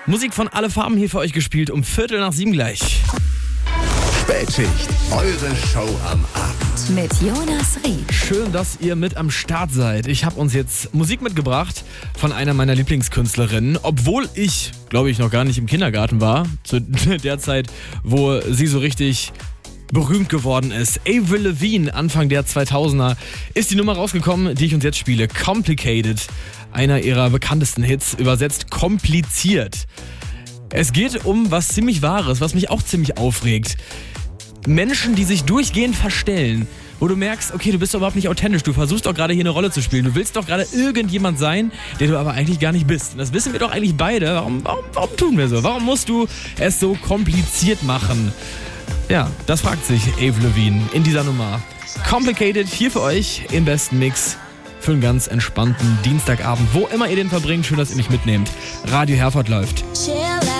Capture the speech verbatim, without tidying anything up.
Musik von Alle Farben hier für euch gespielt, um Viertel nach sieben gleich. Spätschicht, eure Show am Abend. Mit Jonas Rieck. Schön, dass ihr mit am Start seid. Ich habe uns jetzt Musik mitgebracht von einer meiner Lieblingskünstlerinnen, obwohl ich, glaube ich, noch gar nicht im Kindergarten war, zu der Zeit, wo sie so richtig berühmt geworden ist. Avril Lavigne, Anfang der zweitausender, ist die Nummer rausgekommen, die ich uns jetzt spiele. Complicated, einer ihrer bekanntesten Hits, übersetzt kompliziert. Es geht um was ziemlich Wahres, was mich auch ziemlich aufregt. Menschen, die sich durchgehend verstellen, wo du merkst, okay, du bist doch überhaupt nicht authentisch, du versuchst doch gerade hier eine Rolle zu spielen, du willst doch gerade irgendjemand sein, der du aber eigentlich gar nicht bist. Und das wissen wir doch eigentlich beide. Warum, warum, warum tun wir so? Warum musst du es so kompliziert machen? Ja, das fragt sich Avril Lavigne in dieser Nummer. Complicated hier für euch im besten Mix für einen ganz entspannten Dienstagabend. Wo immer ihr den verbringt, schön, dass ihr mich mitnehmt. Radio Herford läuft. Shit.